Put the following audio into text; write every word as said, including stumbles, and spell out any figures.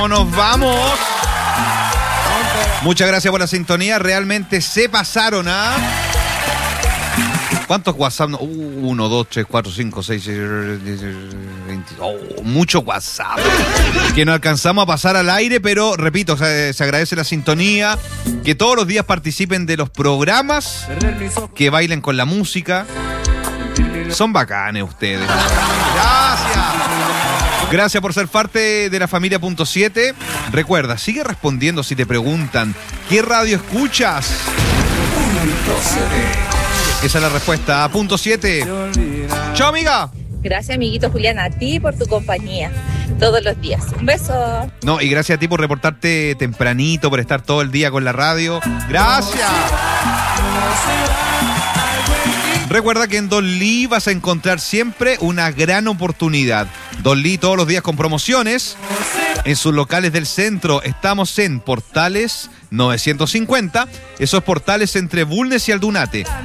cómo nos vamos. Muchas gracias por la sintonía. Realmente se pasaron, ¿ah? ¿Cuántos WhatsApp? uno, dos, tres, cuatro, cinco, seis, veinte. Oh, mucho WhatsApp. Que no alcanzamos a pasar al aire, pero repito, se, se agradece la sintonía. Que todos los días participen de los programas. Que bailen con la música. Son bacanes ustedes. Gracias. Gracias por ser parte de la familia Punto siete. Recuerda, sigue respondiendo si te preguntan ¿qué radio escuchas? Esa es la respuesta a Punto siete. Chao, amiga. Gracias, amiguito Julián, a ti por tu compañía todos los días. Un beso. No, y gracias a ti por reportarte tempranito, por estar todo el día con la radio. Gracias. Recuerda que en Don Lee vas a encontrar siempre una gran oportunidad. Don Lee todos los días con promociones. En sus locales del centro estamos en Portales novecientos cincuenta. Esos Portales entre Bulnes y Aldunate.